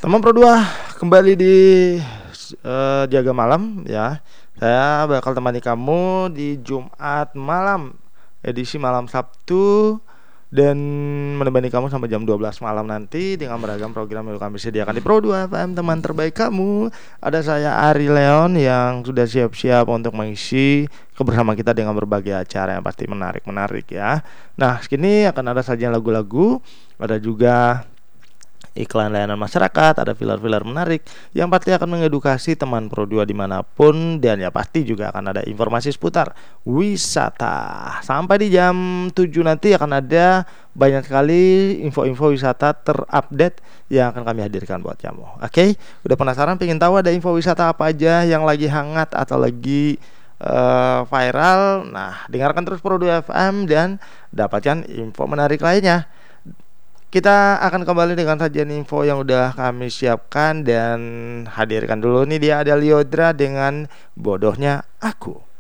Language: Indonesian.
Teman Pro 2 kembali di Jaga Malam ya. Saya bakal temani kamu di Jumat malam, edisi malam Sabtu, dan menemani kamu sampai jam 12 malam nanti dengan beragam program yang kami sediakan di Pro 2 FM, teman terbaik kamu. Ada saya Ari Leon yang sudah siap-siap untuk mengisi kebersama kita dengan berbagai acara yang pasti menarik ya. Nah, sekini akan ada sajian lagu-lagu, ada juga iklan layanan masyarakat, ada filler-filler menarik yang pasti akan mengedukasi teman Pro 2 dimanapun, dan ya pasti juga akan ada informasi seputar wisata. Sampai di jam 7 nanti akan ada banyak sekali info-info wisata terupdate yang akan kami hadirkan buat kamu. Oke, udah penasaran pengen tahu ada info wisata apa aja yang lagi hangat atau lagi viral? Nah, dengarkan terus Pro 2 FM dan dapatkan info menarik lainnya. Kita akan kembali dengan sajian info yang udah kami siapkan dan hadirkan dulu nih, dia ada Liodra dengan Bodohnya Aku.